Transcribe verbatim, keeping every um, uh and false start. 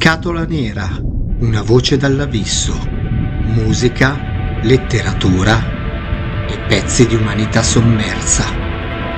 Scatola nera, una voce dall'abisso, musica, letteratura e pezzi di umanità sommersa.